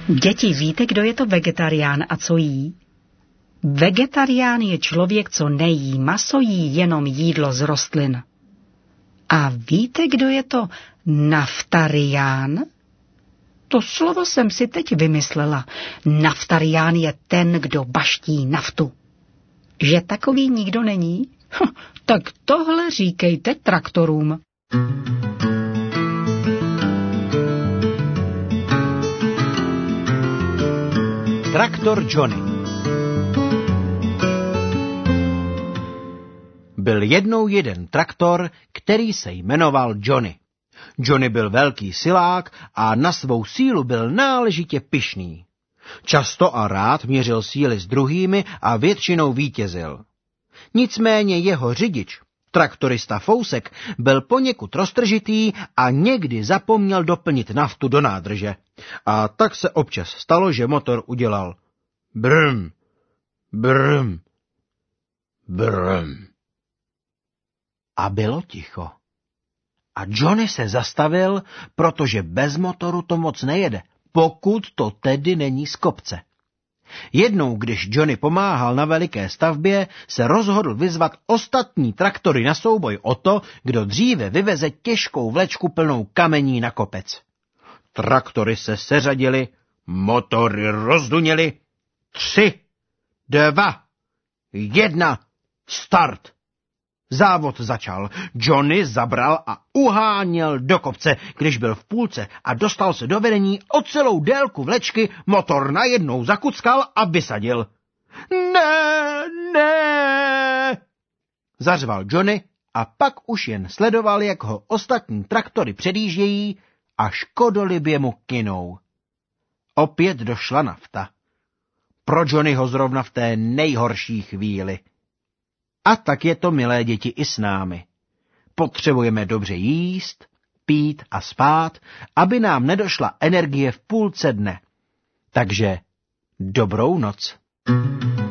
Děti, víte, kdo je to vegetarián a co jí? Vegetarián je člověk, co nejí maso, jí jenom jídlo z rostlin. A víte, kdo je to naftarián? To slovo jsem si teď vymyslela. Naftarián je ten, kdo baští naftu. Že takový nikdo není? Tak tohle říkejte traktorům. Traktor Johnny. Byl jednou jeden traktor, který se jmenoval Johnny. Johnny byl velký silák a na svou sílu byl náležitě pyšný. Často a rád měřil síly s druhými a většinou vítězil. Nicméně jeho řidič, traktorista Fousek, byl poněkud roztržitý a někdy zapomněl doplnit naftu do nádrže. A tak se občas stalo, že motor udělal brm, brm, brm. A bylo ticho. A Johnny se zastavil, protože bez motoru to moc nejede, pokud to tedy není z kopce. Jednou, když Johnny pomáhal na veliké stavbě, se rozhodl vyzvat ostatní traktory na souboj o to, kdo dříve vyveze těžkou vlečku plnou kamení na kopec. Traktory se seřadily, motory rozduněly. 3, 2, 1, start! Závod začal. Johnny zabral a uháněl do kopce. Když byl v půlce a dostal se do vedení o celou délku vlečky, motor najednou zakuckal a vysadil. Ne, ne! Zařval Johnny a pak už jen sledoval, jak ho ostatní traktory předjíždějí a škodolibě mu kynou. Opět došla nafta. Pro Johnnyho zrovna v té nejhorší chvíli. A tak je to, milé děti, i s námi. Potřebujeme dobře jíst, pít a spát, aby nám nedošla energie v půlce dne. Takže dobrou noc.